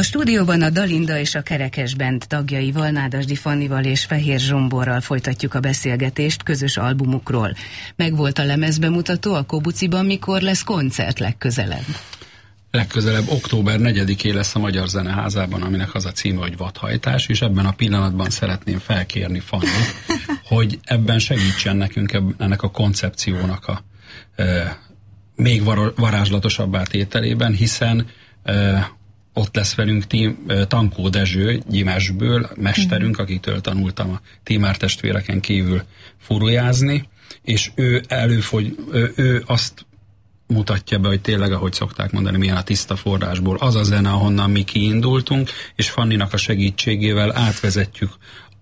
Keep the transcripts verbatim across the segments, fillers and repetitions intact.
A stúdióban a Dalinda és a Kerekes Band tagjaival, Nádasdy Fannival és Fehér Zsomborral folytatjuk a beszélgetést közös albumukról. Megvolt a lemezbemutató a Kobuciban, mikor lesz koncert legközelebb? Legközelebb október negyedikén lesz a Magyar Zeneházában, aminek az a címe, hogy Vadhajtás, és ebben a pillanatban szeretném felkérni Fannit, hogy ebben segítsen nekünk ennek a koncepciónak a e, még var, varázslatosabbá tételében, hiszen e, ott lesz velünk tím, e, Tankó Dezső Gyimesből, mesterünk, akitől tanultam a Tímár testvéreken kívül furujázni, és ő előfogy, ő, ő azt mutatja be, hogy tényleg, ahogy szokták mondani, milyen a tiszta forrásból az a zene, ahonnan mi kiindultunk, és Fanninak a segítségével átvezetjük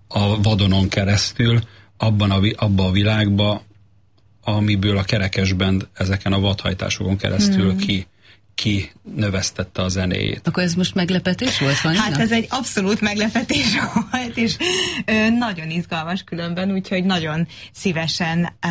a Vadonon keresztül abban a, abba a világba, amiből a Kerekes Band ezeken a vadhajtásokon keresztül hmm. ki ki növesztette a zenéjét. Akkor ez most meglepetés volt, Fanninak? Hát ez egy abszolút meglepetés volt, és ö, nagyon izgalmas különben, úgyhogy nagyon szívesen ö,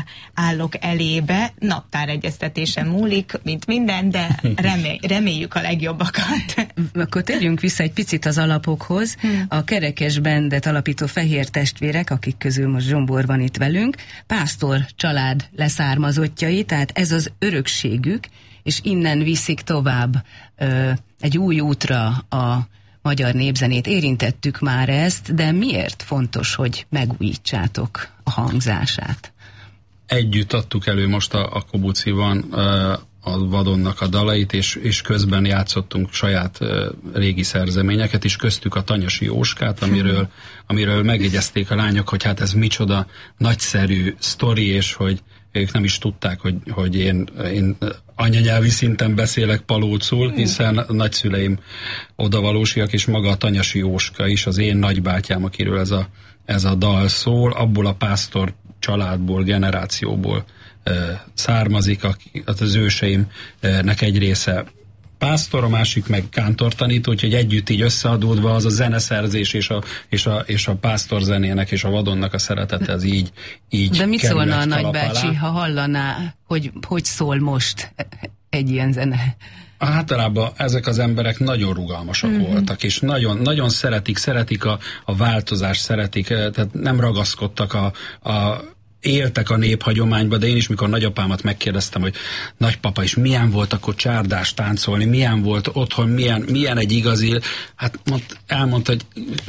állok elébe. Naptáregyeztetésen múlik, mint minden, de remély, reméljük a legjobbakat. Akkor térjünk vissza egy picit az alapokhoz. Hmm. A Kerekes Bandet alapító fehér testvérek, akik közül most Zsombor van itt velünk, pásztor család leszármazottjai, tehát ez az örökségük, és innen viszik tovább ö, egy új útra a magyar népzenét. Érintettük már ezt, de miért fontos, hogy megújítsátok a hangzását? Együtt adtuk elő most a, a Kobuciban ö, a Vadonnak a dalait, és, és közben játszottunk saját ö, régi szerzeményeket, és köztük a Tanyasi Jóskát, amiről, amiről megjegyezték a lányok, hogy hát ez micsoda nagyszerű sztori, és hogy ők nem is tudták, hogy, hogy én, én anyanyelvi szinten beszélek palócul, hiszen a nagyszüleim odavalósiak, és maga a Tanyasi Jóska is, az én nagybátyám, akiről ez a, ez a dal szól, abból a pásztor családból, generációból e, származik, aki, az őseimnek egy része pásztor, a másik meg kántortanító, úgyhogy együtt így összeadódva az a zeneszerzés és a, és a, és a pásztorzenének és a Vadonnak a szeretete, az így, így De mit szólna a nagybácsi, ha hallaná, hogy hogy szól most egy ilyen zene? Általában ezek az emberek nagyon rugalmasak mm-hmm. voltak, és nagyon, nagyon szeretik, szeretik a, a változást, szeretik, tehát nem ragaszkodtak a, a éltek a néphagyományba, de én is, mikor nagyapámat megkérdeztem, hogy nagypapa is milyen volt akkor csárdás táncolni, milyen volt otthon, milyen, milyen egy igazi, hát mond, elmondta, hogy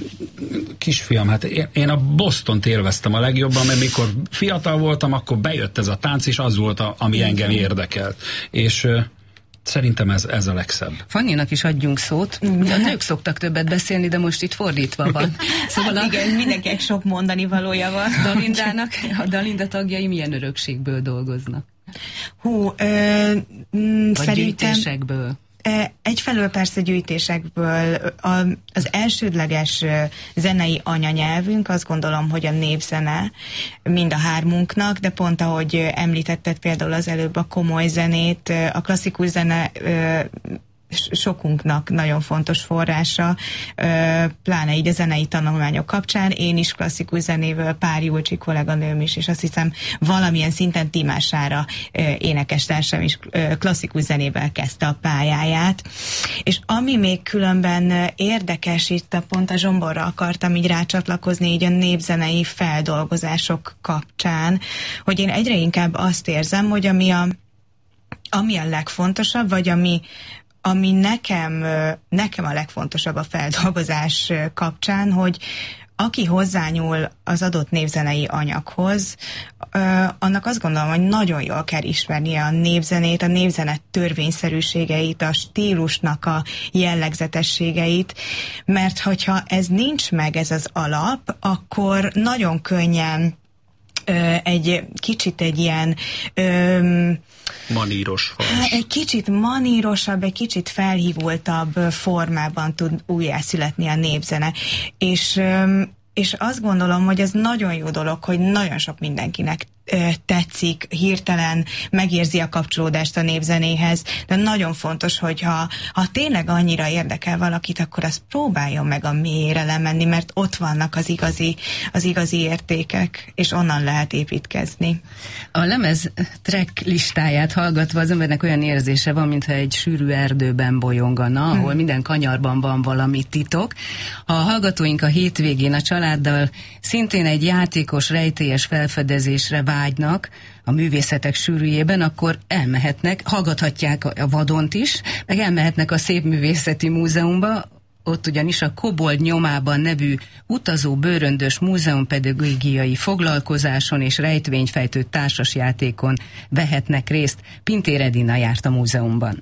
kisfiam, hát én, én a Bostont élveztem a legjobban, mert mikor fiatal voltam, akkor bejött ez a tánc, és az volt, a, ami engem érdekelt. És szerintem ez, ez a legszebb. Fanninak is adjunk szót. A nők szoktak többet beszélni, de most itt fordítva van. Szóval hát igen, mindenkinek sok mondani valója van. Dalindának, a Dalinda tagjai milyen örökségből dolgoznak? Hú, ö, m, Vagy szerintem... gyűjtésekből? Egyfelől persze gyűjtésekből. Az elsődleges zenei anyanyelvünk, azt gondolom, hogy a népzene mind a hármunknak, de pont ahogy említetted például az előbb a komoly zenét, a klasszikus zene sokunknak nagyon fontos forrása, pláne így a zenei tanulmányok kapcsán. Én is klasszikus zenével, Pár Julcsi kolléganőm is, és azt hiszem valamilyen szinten Timására énekestársam is klasszikus zenével kezdte a pályáját. És ami még különben érdekes, itt a pont a Zsomborra akartam így rácsatlakozni így a népzenei feldolgozások kapcsán, hogy én egyre inkább azt érzem, hogy ami a, ami a legfontosabb, vagy ami ami nekem, nekem a legfontosabb a feldolgozás kapcsán, hogy aki hozzányúl az adott népzenei anyaghoz, annak azt gondolom, hogy nagyon jól kell ismernie a népzenét, a népzene törvényszerűségeit, a stílusnak a jellegzetességeit, mert hogyha ez nincs meg, ez az alap, akkor nagyon könnyen egy kicsit egy ilyen öm, maníros fals. Egy kicsit manírosabb, egy kicsit felhívultabb formában tud újjászületni a népzene. És, és azt gondolom, hogy ez nagyon jó dolog, hogy nagyon sok mindenkinek tetszik, hirtelen megérzi a kapcsolódást a népzenéhez, de nagyon fontos, hogy ha, ha tényleg annyira érdekel valakit, akkor azt próbáljon meg a mélyére lemenni, mert ott vannak az igazi, az igazi értékek, és onnan lehet építkezni. A lemez track listáját hallgatva az embernek olyan érzése van, mintha egy sűrű erdőben bolyongana, ahol hmm. minden kanyarban van valami titok. A hallgatóink a hétvégén a családdal szintén egy játékos, rejtélyes felfedezésre vágynak a művészetek sűrűjében, akkor elmehetnek, hallgathatják a vadont is, meg elmehetnek a Szépművészeti Múzeumba, ott ugyanis a Kobold nyomában nevű utazó bőröndös múzeumpedagógiai foglalkozáson és rejtvényfejtő társasjátékon vehetnek részt. Pintér Edina járt a múzeumban.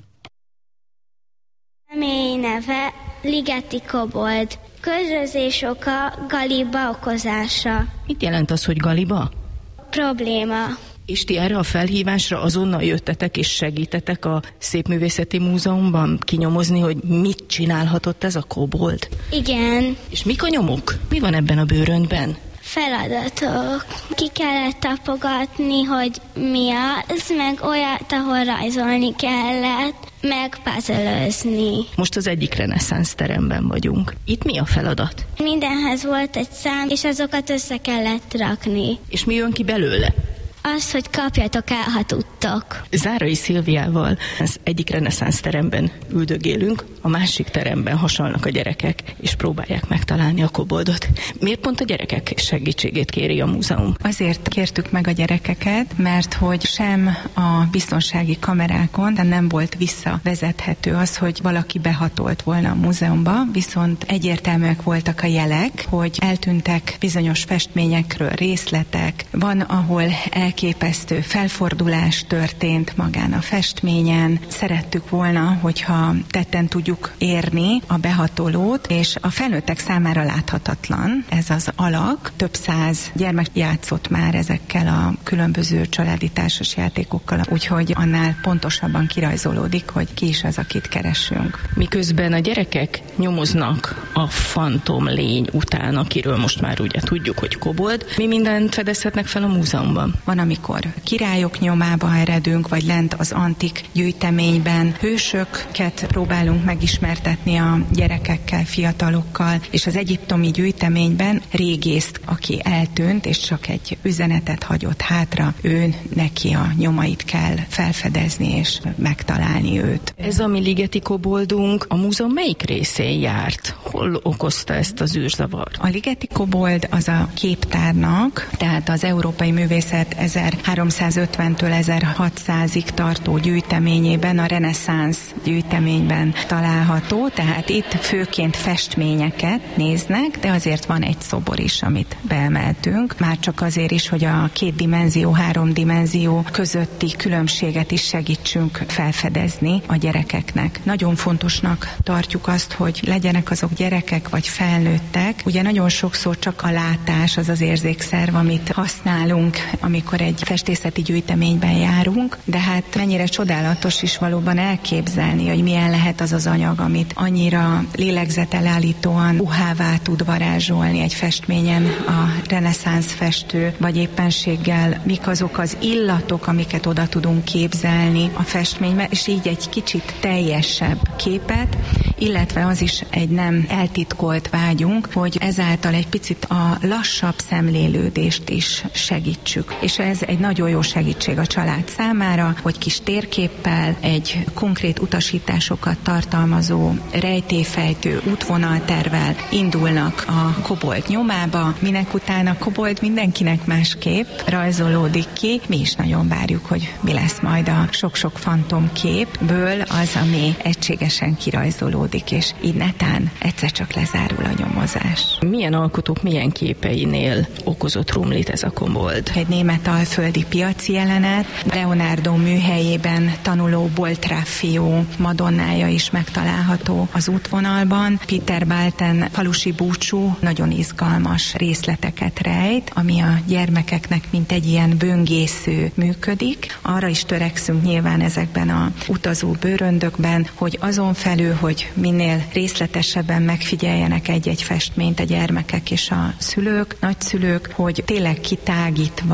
Személy neve Ligeti Kobold. Közözés oka galiba okozása. Mit jelent az, hogy galiba? Probléma. És ti erre a felhívásra azonnal jöttetek és segítetek a Szépművészeti Múzeumban kinyomozni, hogy mit csinálhatott ez a kobold? Igen. És mik a nyomok? Mi van ebben a bőröndben? Feladatok. Ki kellett tapogatni, hogy mi az, meg olyat, ahol rajzolni kellett, meg puzzle-özni. Most az egyik reneszánsz teremben vagyunk. Itt mi a feladat? Mindenhez volt egy szám, és azokat össze kellett rakni. És mi jön ki belőle? Az, hogy kapjatok el, ha tudtok. Zárai Szilviával az egyik reneszánsz teremben üldögélünk, a másik teremben hasalnak a gyerekek, és próbálják megtalálni a koboldot. Miért pont a gyerekek segítségét kéri a múzeum? Azért kértük meg a gyerekeket, mert hogy sem a biztonsági kamerákon de nem volt visszavezethető az, hogy valaki behatolt volna a múzeumba, viszont egyértelműek voltak a jelek, hogy eltűntek bizonyos festményekről részletek, van, ahol el elképesztő felfordulás történt magán a festményen. Szerettük volna, hogyha tetten tudjuk érni a behatolót, és a felnőttek számára láthatatlan ez az alak. Több száz gyermek játszott már ezekkel a különböző családi társasjátékokkal, úgyhogy annál pontosabban kirajzolódik, hogy ki is az, akit keresünk. Miközben a gyerekek nyomoznak a fantom lény után, akiről most már ugye tudjuk, hogy kobold, mi mindent fedezhetnek fel a múzeumban? Van, amikor királyok nyomába eredünk, vagy lent az antik gyűjteményben hősöket próbálunk megismertetni a gyerekekkel, fiatalokkal, és az egyiptomi gyűjteményben régészt, aki eltűnt, és csak egy üzenetet hagyott hátra, ő neki a nyomait kell felfedezni, és megtalálni őt. Ez a mi ligeti koboldunk a múzeum melyik részén járt? Hol okozta ezt az űrzavart? A ligeti kobold az a képtárnak, tehát az európai művészet ezerháromszázötventől ezerhatszázig tartó gyűjteményében, a reneszánsz gyűjteményben található, tehát itt főként festményeket néznek, de azért van egy szobor is, amit beemeltünk, már csak azért is, hogy a két dimenzió, három dimenzió közötti különbséget is segítsünk felfedezni a gyerekeknek. Nagyon fontosnak tartjuk azt, hogy legyenek azok gyerekek vagy felnőttek. Ugye nagyon sokszor csak a látás az az érzékszerv, amit használunk, amikor egy festészeti gyűjteményben járunk, de hát mennyire csodálatos is valóban elképzelni, hogy milyen lehet az az anyag, amit annyira lélegzetelállítóan puhává tud varázsolni egy festményen a reneszánsz festő, vagy éppenséggel mik azok az illatok, amiket oda tudunk képzelni a festményben, és így egy kicsit teljesebb képet, illetve az is egy nem eltitkolt vágyunk, hogy ezáltal egy picit a lassabb szemlélődést is segítsük. És ez egy nagyon jó segítség a család számára, hogy kis térképpel egy konkrét utasításokat tartalmazó rejtélyfejtő útvonaltervvel indulnak a kobold nyomába, minek után a kobold mindenkinek másképp rajzolódik ki. Mi is nagyon várjuk, hogy mi lesz majd a sok-sok fantomképből az, ami egységesen kirajzolódik, és így netán egyszer csak lezárul a nyomozás. Milyen alkotók, milyen képeinél okozott rumlit ez a kobold? Egy német alföldi piaci jelenet, Leonardo műhelyében tanuló Boltraffio madonnája is megtalálható az útvonalban. Peter Balten falusi búcsú nagyon izgalmas részleteket rejt, ami a gyermekeknek mint egy ilyen böngésző működik. Arra is törekszünk nyilván ezekben a utazó bőröndökben, hogy azon felül, hogy minél részletesebben megfigyeljenek egy-egy festményt a gyermekek és a szülők, nagyszülők, hogy tényleg kitágítva a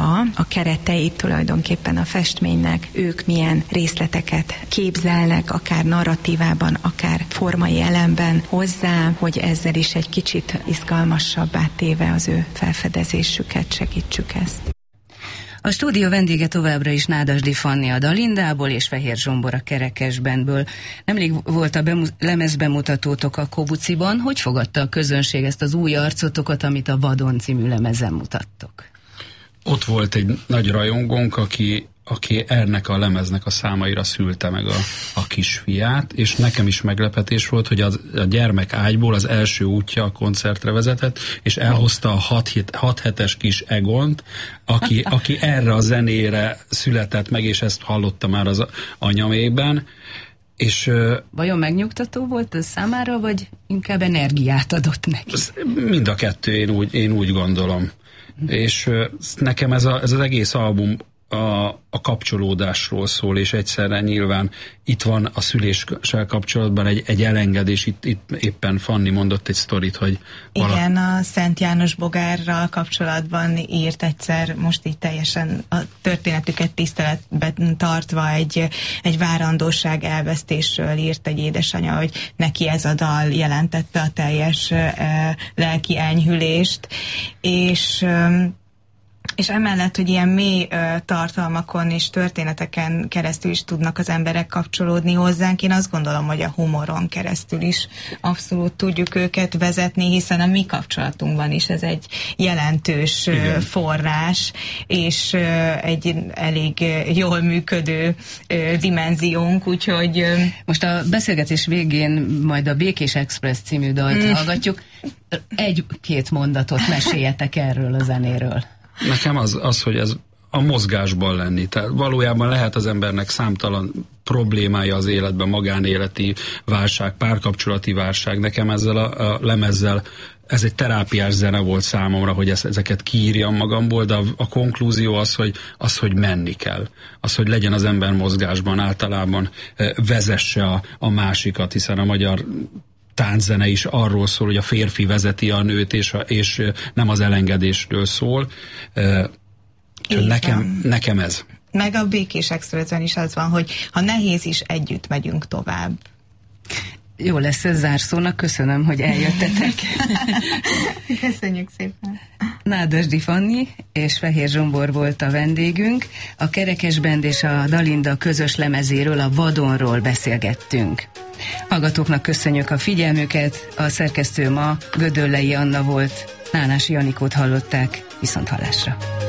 kereteit tulajdonképpen a festménynek, ők milyen részleteket képzelnek, akár narratívában, akár formai elemben hozzá, hogy ezzel is egy kicsit izgalmasabbá téve az ő felfedezésüket segítsük ezt. A stúdió vendége továbbra is Nádasdy Fanni a Dalindából és Fehér Zsombor a Kerekesbandből. Nemrég volt a bemu- lemezbemutatótok a Kobuciban. Hogy fogadta a közönség ezt az új arcotokat, amit a Vadon című lemezen mutattok? Ott volt egy nagy rajongónk, aki aki ennek a lemeznek a számaira szülte meg a, a kisfiát, és nekem is meglepetés volt, hogy az, a gyermek ágyból az első útja a koncertre vezetett, és elhozta a hat, hat hetes kis Egont, aki, aki erre a zenére született meg, és ezt hallotta már az anyamében. És, vajon megnyugtató volt ez számára, vagy inkább energiát adott neki? Mind a kettő, én úgy, én úgy gondolom. És nekem ez, a, ez az egész album A, a kapcsolódásról szól, és egyszerre nyilván itt van a szüléssel kapcsolatban egy, egy elengedés, itt, itt éppen Fanni mondott egy sztorit, hogy vala... Igen, a Szent János Bogárral kapcsolatban írt egyszer, most így teljesen a történetüket tiszteletben tartva egy, egy várandóság elvesztésről írt egy édesanyja, hogy neki ez a dal jelentette a teljes eh, lelki enyhülést, és eh, és emellett, hogy ilyen mély ö, tartalmakon és történeteken keresztül is tudnak az emberek kapcsolódni hozzánk, én azt gondolom, hogy a humoron keresztül is abszolút tudjuk őket vezetni, hiszen a mi kapcsolatunkban is ez egy jelentős ö, forrás, és ö, egy elég ö, jól működő ö, dimenziónk, úgyhogy... Ö, Most a beszélgetés végén majd a Békés Express című dalt mm. hallgatjuk. Egy-két mondatot meséljetek erről a zenéről. Nekem az, az, hogy ez a mozgásban lenni. Tehát valójában lehet az embernek számtalan problémája az életben, magánéleti válság, párkapcsolati válság. Nekem ezzel a, a lemezzel, ez egy terápiás zene volt számomra, hogy ezt, ezeket kiírjam magamból, de a, a konklúzió az hogy, az, hogy menni kell. Az, hogy legyen az ember mozgásban, általában vezesse a, a másikat, hiszen a magyar tánczene is arról szól, hogy a férfi vezeti a nőt, és, a, és nem az elengedésről szól. Nekem, nekem ez. Meg a Békés Expressben is az van, hogy ha nehéz is, együtt megyünk tovább. Jó lesz ez zárszónak, köszönöm, hogy eljöttetek. Köszönjük szépen. Nádasdy Fanni és Fehér Zsombor volt a vendégünk. A Kerekesband és a Dalinda közös lemezéről, a Vadonról beszélgettünk. Hallgatóknak köszönjük a figyelmüket, a szerkesztő ma Gödöllei Anna volt, Nánási Anikót hallották, viszont hallásra.